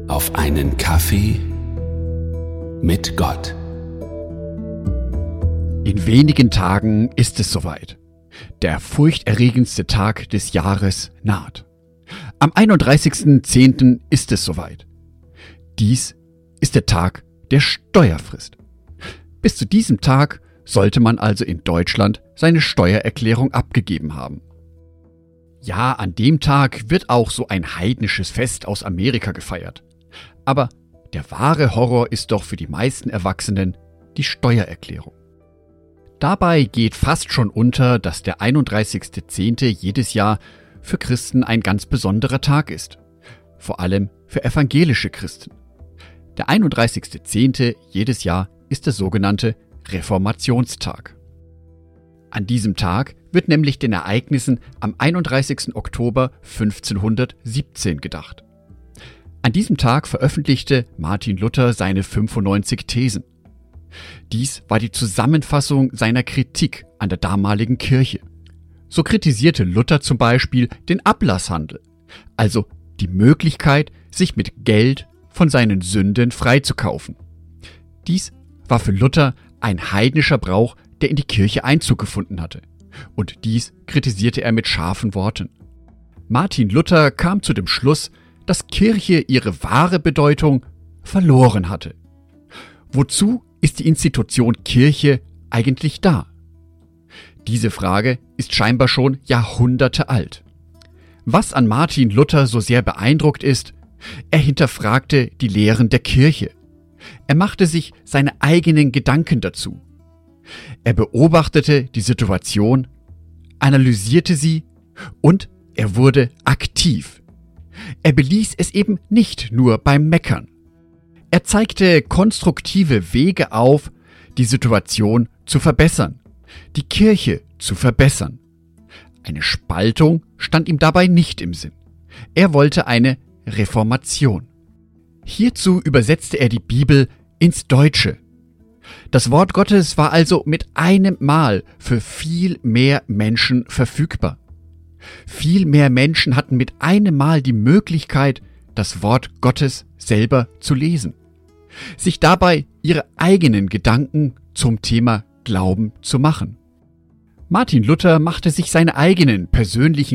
Auf einen Kaffee mit Gott. In wenigen Tagen ist es soweit. Der furchterregendste Tag des Jahres naht. Am 31.10. ist es soweit. Dies ist der Tag der Steuerfrist. Bis zu diesem Tag sollte man also in Deutschland seine Steuererklärung abgegeben haben. Ja, an dem Tag wird auch so ein heidnisches Fest aus Amerika gefeiert. Aber der wahre Horror ist doch für die meisten Erwachsenen die Steuererklärung. Dabei geht fast schon unter, dass der 31.10. jedes Jahr für Christen ein ganz besonderer Tag ist. Vor allem für evangelische Christen. Der 31.10. jedes Jahr ist der sogenannte Reformationstag. An diesem Tag wird nämlich den Ereignissen am 31. Oktober 1517 gedacht. An diesem Tag veröffentlichte Martin Luther seine 95 Thesen. Dies war die Zusammenfassung seiner Kritik an der damaligen Kirche. So kritisierte Luther zum Beispiel den Ablasshandel, also die Möglichkeit, sich mit Geld von seinen Sünden freizukaufen. Dies war für Luther ein heidnischer Brauch, der in die Kirche Einzug gefunden hatte. Und dies kritisierte er mit scharfen Worten. Martin Luther kam zu dem Schluss, dass Kirche ihre wahre Bedeutung verloren hatte. Wozu ist die Institution Kirche eigentlich da? Diese Frage ist scheinbar schon Jahrhunderte alt. Was an Martin Luther so sehr beeindruckt ist, er hinterfragte die Lehren der Kirche. Er machte sich seine eigenen Gedanken dazu. Er beobachtete die Situation, analysierte sie und er wurde aktiv. Er beließ es eben nicht nur beim Meckern. Er zeigte konstruktive Wege auf, die Situation zu verbessern, die Kirche zu verbessern. Eine Spaltung stand ihm dabei nicht im Sinn. Er wollte eine Reformation. Hierzu übersetzte er die Bibel ins Deutsche. Das Wort Gottes war also mit einem Mal für viel mehr Menschen verfügbar. Viel mehr Menschen hatten mit einem Mal die Möglichkeit, das Wort Gottes selber zu lesen, sich dabei ihre eigenen Gedanken zum Thema Glauben zu machen. Martin Luther machte sich seine eigenen persönlichen